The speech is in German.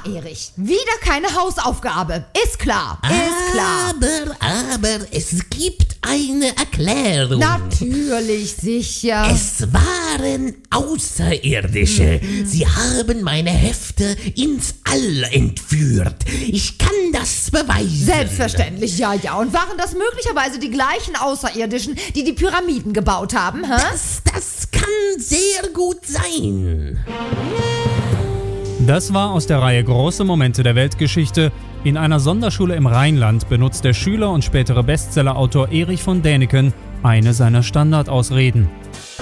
Erich, wieder keine Hausaufgabe. Ist klar, ist klar. Aber es gibt eine Erklärung. Natürlich, sicher. Es waren Außerirdische. Sie haben meine Hefte ins All entführt. Ich kann das beweisen. Selbstverständlich, ja. Und waren das möglicherweise die gleichen Außerirdischen, die die Pyramiden gebaut haben, hä? Das kann sehr gut sein. Das war aus der Reihe Große Momente der Weltgeschichte. In einer Sonderschule im Rheinland benutzt der Schüler und spätere Bestsellerautor Erich von Däniken eine seiner Standardausreden.